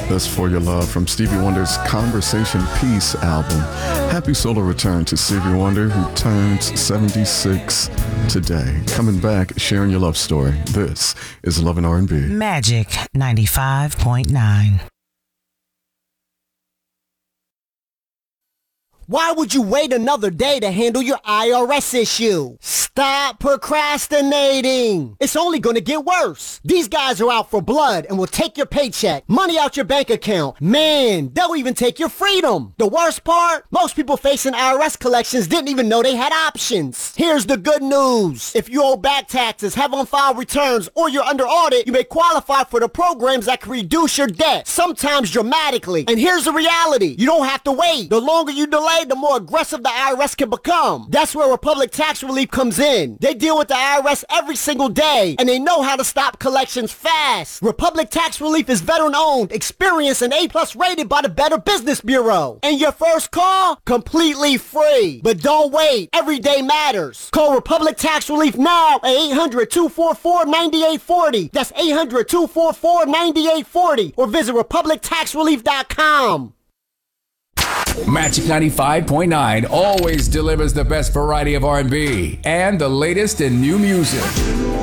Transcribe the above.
That's For Your Love from Stevie Wonder's Conversation Peace album. Happy solar return to Stevie Wonder, who turns 76 today. Coming back, sharing your love story. This is Love and R&B. Magic 95.9. Why would you wait another day to handle your IRS issue? Stop procrastinating. It's only going to get worse. These guys are out for blood and will take your paycheck, money out your bank account. Man, they'll even take your freedom. The worst part? Most people facing IRS collections didn't even know they had options. Here's the good news. If you owe back taxes, have on-file returns, or you're under audit, you may qualify for the programs that can reduce your debt, sometimes dramatically. And here's the reality. You don't have to wait. The longer you delay, the more aggressive the IRS can become. That's where Republic Tax Relief comes in. They deal with the IRS every single day, and they know how to stop collections fast. Republic Tax Relief is veteran-owned, experienced, and A+ rated by the Better Business Bureau. And your first call? Completely free. But don't wait. Every day matters. Call Republic Tax Relief now at 800-244-9840. That's 800-244-9840. Or visit republictaxrelief.com. Magic 95.9 always delivers the best variety of R&B and the latest in new music.